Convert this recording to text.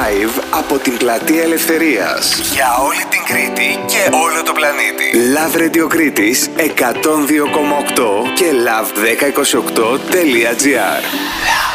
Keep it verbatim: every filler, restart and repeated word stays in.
Live από την Πλατεία Ελευθερίας. Για όλη την Κρήτη και όλο το πλανήτη. Love Radio Κρήτης εκατόν δύο κόμμα οκτώ και love δέκα είκοσι οκτώ τελεία τζι άρ.